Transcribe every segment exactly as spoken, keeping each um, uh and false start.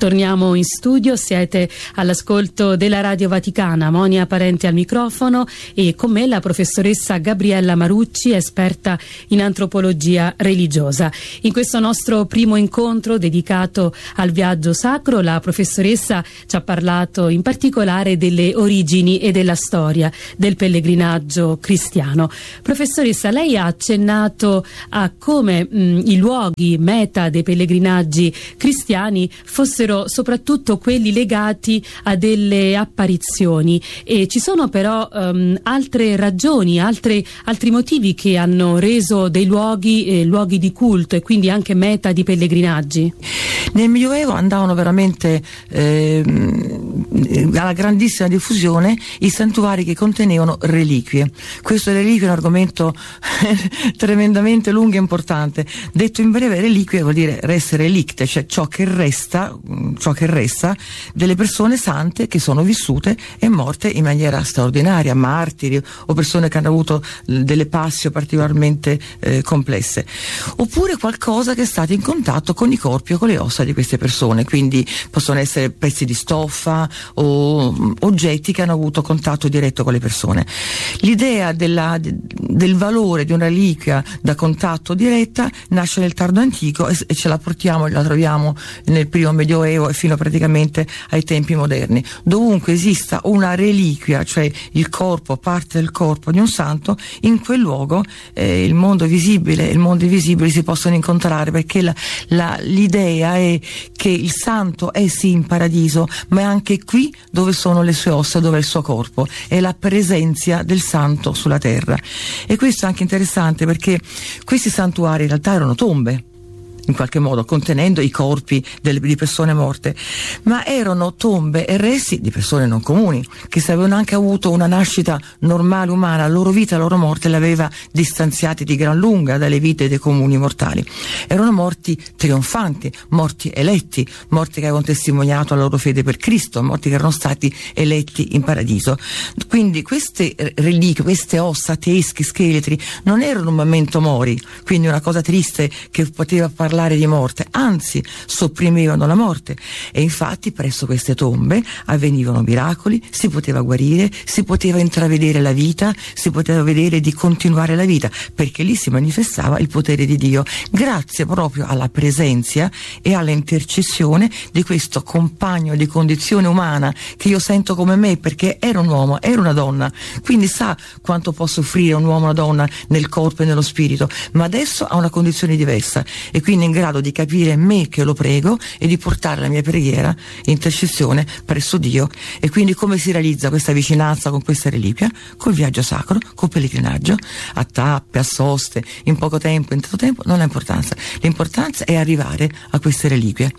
Torniamo in studio, siete all'ascolto della Radio Vaticana, Monia Parente al microfono e con me la professoressa Gabriella Marucci, esperta in antropologia religiosa. In questo nostro primo incontro dedicato al viaggio sacro, la professoressa ci ha parlato in particolare delle origini e della storia del pellegrinaggio cristiano. Professoressa, lei ha accennato a come mh, i luoghi meta dei pellegrinaggi cristiani fossero soprattutto quelli legati a delle apparizioni, e ci sono però um, altre ragioni, altre, altri motivi che hanno reso dei luoghi eh, luoghi di culto e quindi anche meta di pellegrinaggi. Nel Medioevo andavano veramente eh, alla grandissima diffusione i santuari che contenevano reliquie. Questo reliquie è un argomento tremendamente lungo e importante. Detto in breve, reliquie vuol dire res relicte, cioè ciò che resta ciò che resta delle persone sante che sono vissute e morte in maniera straordinaria, martiri o persone che hanno avuto delle passio particolarmente eh, complesse, oppure qualcosa che è stato in contatto con i corpi o con le ossa di queste persone, quindi possono essere pezzi di stoffa o oggetti che hanno avuto contatto diretto con le persone. L'idea della, del valore di una reliquia da contatto diretta nasce nel tardo antico e, e ce la portiamo, la troviamo nel primo medioevo e fino praticamente ai tempi moderni. Dovunque esista una reliquia, cioè il corpo, parte del corpo di un santo, in quel luogo eh, il mondo visibile e il mondo invisibile si possono incontrare, perché la, la, l'idea è che il santo è sì in paradiso, ma è anche qui dove sono le sue ossa, dove è il suo corpo, è la presenza del santo sulla terra. E questo è anche interessante perché questi santuari in realtà erano tombe, in qualche modo contenendo i corpi delle, di persone morte, ma erano tombe e resti di persone non comuni, che se avevano anche avuto una nascita normale umana, la loro vita, la loro morte l'aveva distanziati di gran lunga dalle vite dei comuni mortali. Erano morti trionfanti, morti eletti, morti che avevano testimoniato la loro fede per Cristo, morti che erano stati eletti in paradiso. Quindi queste reliquie, queste ossa, teschi, scheletri non erano un memento mori, quindi una cosa triste che poteva parlare parlare di morte, anzi sopprimevano la morte, e infatti presso queste tombe avvenivano miracoli, si poteva guarire, si poteva intravedere la vita, si poteva vedere di continuare la vita, perché lì si manifestava il potere di Dio, grazie proprio alla presenza e alla intercessione di questo compagno di condizione umana che io sento come me, perché era un uomo, era una donna, quindi sa quanto può soffrire un uomo e una donna nel corpo e nello spirito, ma adesso ha una condizione diversa e quindi in grado di capire me che lo prego e di portare la mia preghiera, intercessione presso Dio. E quindi come si realizza questa vicinanza con questa reliquia? Col viaggio sacro, col pellegrinaggio, a tappe, a soste, in poco tempo, in tanto tempo, non ha importanza. L'importanza è arrivare a queste reliquie.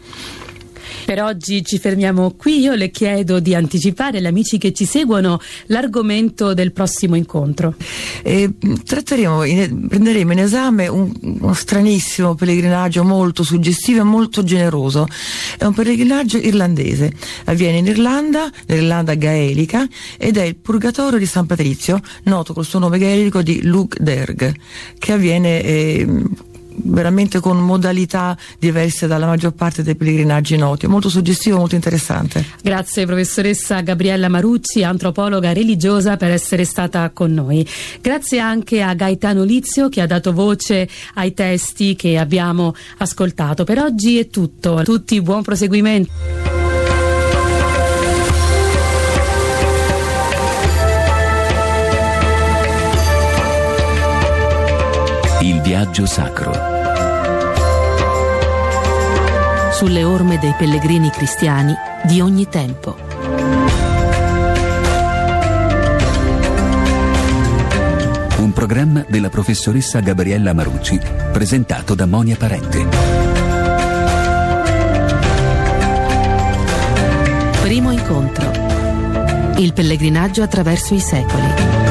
Per oggi ci fermiamo qui. Io le chiedo di anticipare agli amici che ci seguono l'argomento del prossimo incontro. Eh, tratteremo, in, prenderemo in esame un, uno stranissimo pellegrinaggio molto suggestivo e molto generoso. È un pellegrinaggio irlandese, avviene in Irlanda, nell'Irlanda gaelica, ed è il Purgatorio di San Patrizio, noto col suo nome gaelico di Lug Derg, che avviene eh, veramente con modalità diverse dalla maggior parte dei pellegrinaggi noti. Molto suggestivo, molto interessante. Grazie professoressa Gabriella Marucci, antropologa religiosa, per essere stata con noi. Grazie anche a Gaetano Lizio che ha dato voce ai testi che abbiamo ascoltato. Per oggi è tutto. A tutti buon proseguimento. Il viaggio sacro. Sulle orme dei pellegrini cristiani di ogni tempo. Un programma della professoressa Gabriella Marucci, presentato da Monia Parente. Primo incontro. Il pellegrinaggio attraverso i secoli.